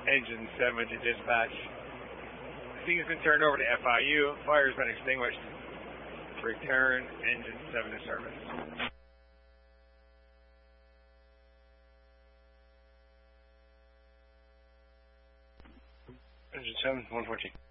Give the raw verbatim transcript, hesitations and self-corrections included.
Engine seven to dispatch. Scene has been turned over to F I U. Fire has been extinguished. Return Engine seven to service. Engine seven, one fourteen.